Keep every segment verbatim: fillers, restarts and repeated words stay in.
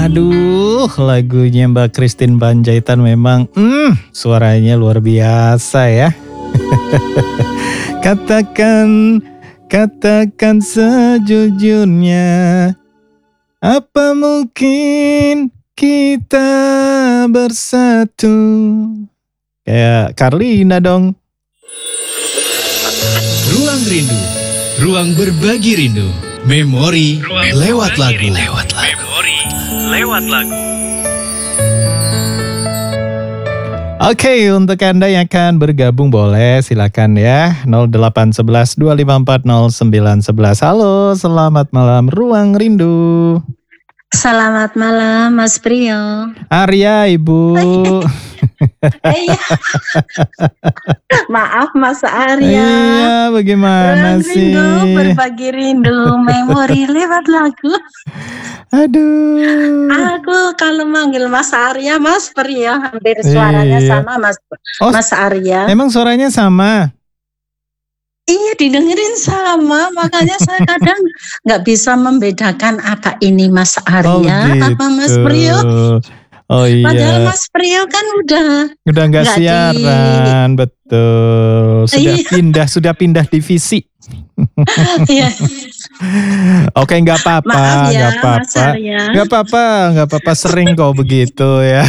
Aduh, lagunya Mbak Christine Panjaitan memang mm, suaranya luar biasa ya. Katakan, katakan sejujurnya, apa mungkin kita bersatu? Kayak Carlina dong. Ruang Rindu, ruang berbagi rindu. Memori ruang lewat lagu. Lewat lagu. Memori lewat lagu. Oke, untuk Anda yang akan bergabung boleh silakan ya. nol delapan satu satu dua lima empat nol sembilan satu satu. Halo, selamat malam Ruang Rindu. Selamat malam Mas Priyo. Arya, Ibu. Iya. Maaf Mas Arya. Iya, bagaimana Ruang sih? Rindu, berbagi rindu, memori lewat lagu. Aduh. Aku kalau manggil Mas Arya, Mas Priyo, hampir suaranya Iya. sama Mas Oh, Mas Arya. Emang suaranya sama? Iya, didengerin sama, makanya saya kadang nggak bisa membedakan apa ini Mas Oh Arya, gitu. apa Mas Priyo. Oh iya. Padahal Mas Priyo kan udah Udah nggak nggak di- siaran, betul. Sudah Iya. pindah, sudah pindah divisi. Iya. Oke, nggak apa-apa, Maaf ya nggak Mas apa-apa, Arya. nggak apa-apa, nggak apa-apa. Sering kok begitu ya.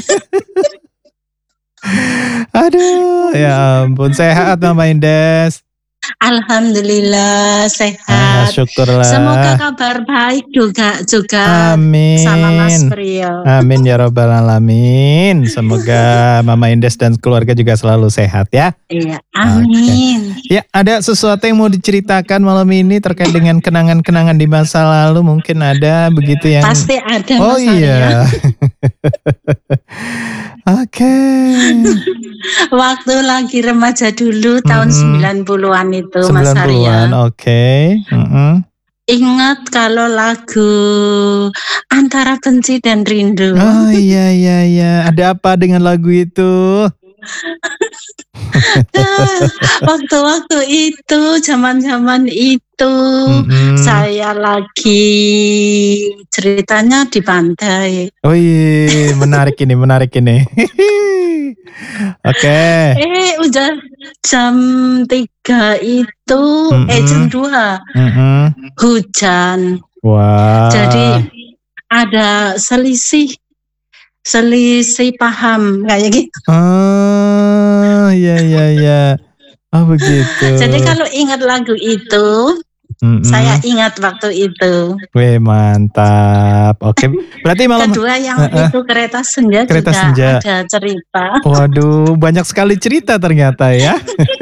Aduh, ya ampun. Sehat Mama Indes. Alhamdulillah Ah, sehat. syukurlah. Semoga kabar baik juga juga Amin. sama Mas Priyo. Amin ya robbal alamin. Semoga Mama Indes dan keluarga juga selalu sehat ya. Iya, amin. Ya, ada sesuatu yang mau diceritakan malam ini terkait dengan kenangan-kenangan di masa lalu, mungkin ada begitu yang. Pasti ada Oh Mas Arya. iya. Oke. Waktu lagi remaja dulu tahun Mhm. sembilan puluhan itu Mas sembilan puluhan, Arya. oke. Mm-mm. Ingat kalau lagu Antara Benci dan Rindu. Oh iya iya iya. Ada apa dengan lagu itu? Waktu-waktu itu, zaman-zaman itu, Mm-mm. saya lagi ceritanya di pantai. Oh iya, menarik ini, menarik ini. Oke. Eh, udah jam tiga itu, eh Mm-mm. jam dua, Mm-mm. hujan. Wah. Jadi ada selisih, selisih paham kayak gitu. Oh iya iya iya. Oh begitu. Jadi kalau ingat lagu itu, Mm-mm. saya ingat waktu itu. Wih mantap. Oke. Berarti malam. Kedua yang Uh-uh. itu Kereta Senja Kereta juga Senja. ada cerita. Waduh, banyak sekali cerita ternyata ya.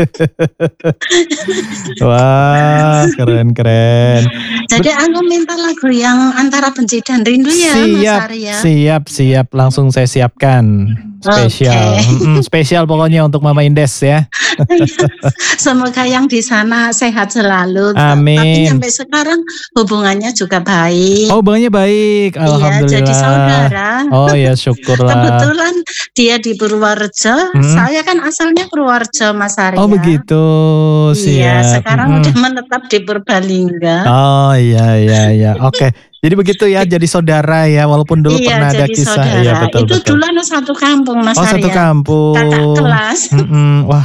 Wah, keren-keren. Jadi aku minta lagu yang Antara Benci dan Rindu ya Mas Siap, Arya. siap, siap. Langsung saya siapkan. Spesial. Oke. Mm-mm, spesial pokoknya untuk Mama Indes ya. Semoga yang di sana sehat selalu. Amin. Tapi sampai sekarang hubungannya juga baik. Oh, hubungannya baik. Iya, Alhamdulillah. jadi saudara. Oh ya, syukurlah. Kebetulan dia di Purworejo, Hmm. saya kan asalnya Purworejo Mas Arya. Oh begitu. Iya, Siap. sekarang Mm-mm. udah menetap di Purbalingga. Oh iya iya iya. Oke. Jadi begitu ya, jadi saudara ya, walaupun dulu Iya, pernah ada jadi kisah. saudara. Iya betul Itu betul. dulu anu satu kampung Mas Oh Arya. satu kampung. Kakak kelas. Mm-mm. Wah.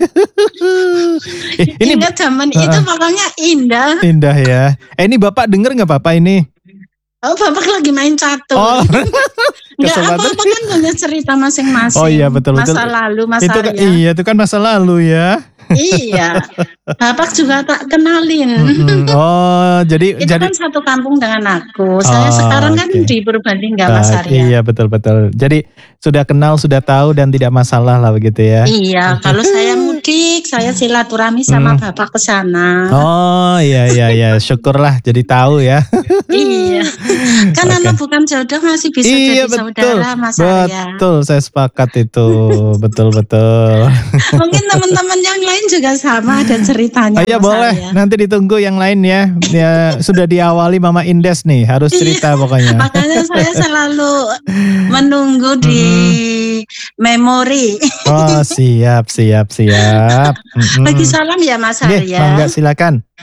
Eh, ini Ingat zaman itu uh-uh. pokoknya indah. indah ya. Eh ini Bapak denger nggak Bapak ini? Oh, Bapak lagi main catur. Oh. Enggak kesempatan. apa-apa kan punya cerita masing-masing. Oh iya betul betul. Masa lalu Mas Itu kan- Arya. iya itu kan masa lalu ya. Iya. Bapak juga tak kenalin. Mm-mm. Oh jadi Itu jadi kan satu kampung dengan aku. Saya Oh, sekarang kan oke. di Purbalingga Mas Ah, Arya. iya betul betul. Jadi sudah kenal, sudah tahu dan tidak masalah lah begitu ya. Iya, kalau saya mudik, saya silaturahmi sama Hmm. Bapak ke sana. Oh iya iya iya, syukurlah jadi tahu ya. Iya. Kan Oke. anak bukan jodoh masih bisa Iya jadi betul, saudara Mas Arya. betul saya sepakat itu, betul betul. Mungkin teman-teman yang lain juga sama ada ceritanya. Oh, iya Mas boleh, Arya. nanti ditunggu yang lain ya. Ya sudah diawali Mama Indes nih, harus cerita pokoknya. Makanya saya selalu menunggu di memori. Oh siap siap siap. Mm-mm. Bagi salam ya Mas Nggih, Arya. mangga silakan.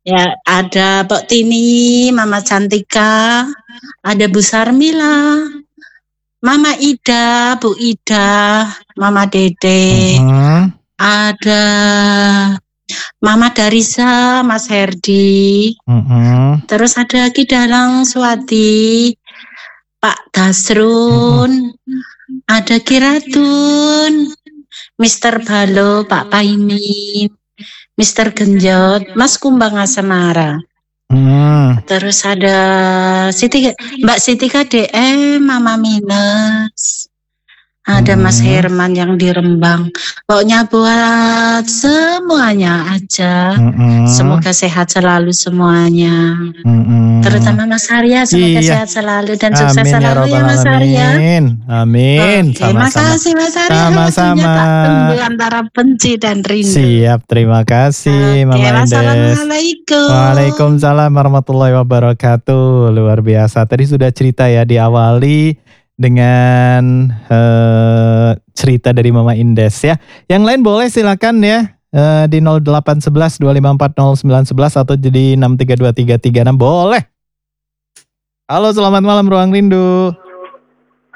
Ya, ada Pok Tini, Mama Cantika, ada Bu Sarmila, Mama Ida, Bu Ida, Mama Dede, Mm-hmm. ada Mama Darisa, Mas Herdi, Mm-hmm. terus ada Ki Dalang Swati, Pak Dasrun, mm-hmm. ada Kiratun, Mister Balo, Pak Paimin, Mister Genjot, Mas Kumbang Asemara. Hmm. Terus ada Siti, Mbak Siti K D M, Mama Minus. Ada hmm. Mas Herman yang di Rembang. Pokoknya buat semuanya aja. Hmm. Semoga sehat selalu semuanya. Hmm. Terutama Mas Arya, semoga iya. sehat selalu dan sukses amin, selalu ya, ya Mas Arya. Amin. Amin. Oke, terima kasih Mas Arya. Sama-sama. Tak tunggu antara benci dan rindu. Siap, terima kasih Oke, Mama Indes. Assalamualaikum. Waalaikumsalam warahmatullahi wabarakatuh. Luar biasa. Tadi sudah cerita ya, diawali dengan uh, cerita dari Mama Indes ya. Yang lain boleh silakan ya uh, di nol delapan satu satu dua lima empat nol sembilan satu satu atau jadi enam tiga dua tiga tiga enam boleh. Halo, selamat malam Ruang Rindu.